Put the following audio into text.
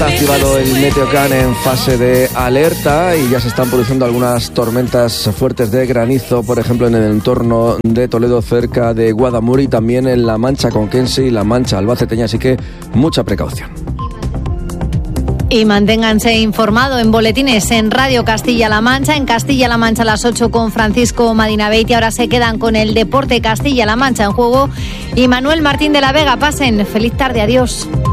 está activado el Meteocam en fase de alerta y ya se están produciendo algunas tormentas fuertes de granizo, por ejemplo en el entorno de Toledo, cerca de Guadamur, y también en La Mancha Conquense y La Mancha Albaceteña, así que mucha precaución. Y manténganse informados en boletines en Radio Castilla-La Mancha, en Castilla-La Mancha a las 8 con Francisco Madinabeiti. Ahora se quedan con el Deporte Castilla-La Mancha en juego y Manuel Martín de la Vega. Pasen feliz tarde, adiós.